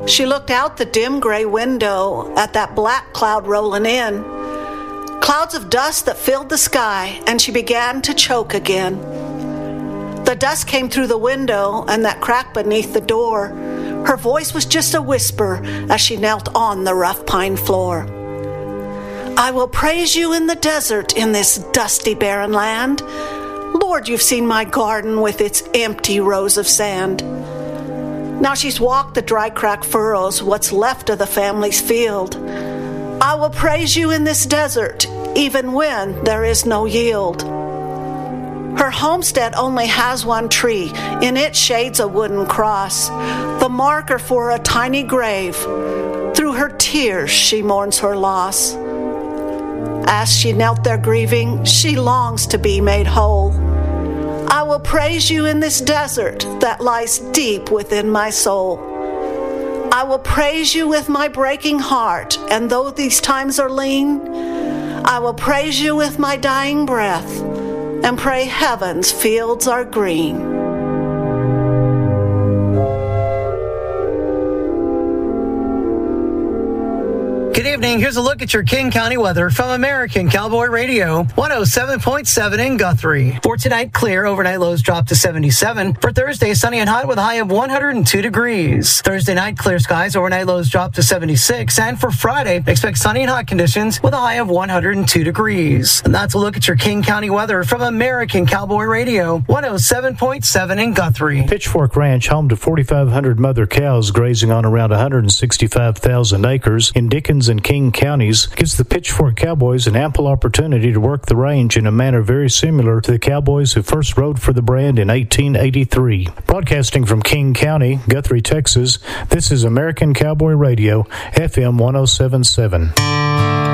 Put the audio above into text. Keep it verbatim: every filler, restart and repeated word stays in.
She looked out the dim gray window at that black cloud rolling in. Clouds of dust that filled the sky, and she began to choke again. The dust came through the window and that crack beneath the door. Her voice was just a whisper as she knelt on the rough pine floor. I will praise you in the desert, in this dusty barren land. Lord, you've seen my garden with its empty rows of sand. Now she's walked the dry cracked furrows, what's left of the family's field. I will praise you in this desert, even when there is no yield. Her homestead only has one tree. In it shades a wooden cross, the marker for a tiny grave. Through her tears she mourns her loss. As she knelt there grieving, she longs to be made whole. I will praise you in this desert that lies deep within my soul. I will praise you with my breaking heart, and though these times are lean, I will praise you with my dying breath, and pray heaven's fields are green. Good evening. Here's a look at your King County weather from American Cowboy Radio, one oh seven point seven in Guthrie. For tonight, clear. Overnight lows drop to seventy-seven. For Thursday, sunny and hot with a high of one hundred two degrees. Thursday night, clear skies. Overnight lows drop to seventy-six. And for Friday, expect sunny and hot conditions with a high of one hundred two degrees. And that's a look at your King County weather from American Cowboy Radio, one oh seven point seven in Guthrie. Pitchfork Ranch, home to forty-five hundred mother cows grazing on around one hundred sixty-five thousand acres in Dickens and King counties, gives the Pitchfork Cowboys an ample opportunity to work the range in a manner very similar to the Cowboys who first rode for the brand in eighteen eighty-three. Broadcasting from King County, Guthrie, Texas, this is American Cowboy Radio, F M one oh seven point seven.